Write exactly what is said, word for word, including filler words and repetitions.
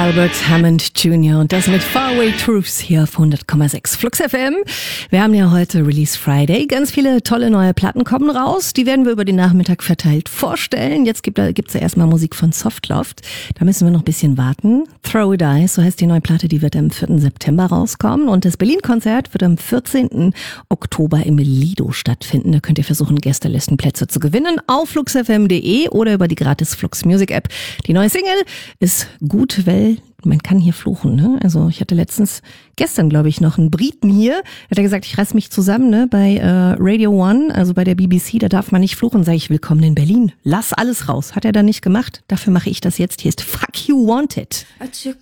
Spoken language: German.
Albert Hammond Junior und das mit Faraway Truths hier auf hundert Komma sechs Flux F M. Wir haben ja heute Release Friday. Ganz viele tolle neue Platten kommen raus. Die werden wir über den Nachmittag verteilt vorstellen. Jetzt gibt es ja erstmal Musik von Softloft. Da müssen wir noch ein bisschen warten. Throw a Dice, so heißt die neue Platte, die wird am vierten September rauskommen. Und das Berlin-Konzert wird am vierzehnten Oktober im Lido stattfinden. Da könnt ihr versuchen, Gästelistenplätze zu gewinnen auf flux f m punkt de oder über die gratis Flux Music App. Die neue Single ist gut, weil man kann hier fluchen, ne? Also ich hatte letztens, gestern glaube ich noch, einen Briten hier, hat er gesagt, ich reiß mich zusammen, ne? Bei äh, Radio One, also bei der B B C, da darf man nicht fluchen. Sag ich, willkommen in Berlin, lass alles raus. Hat er dann nicht gemacht, dafür mache ich das jetzt. Hier ist Fuck You Wanted.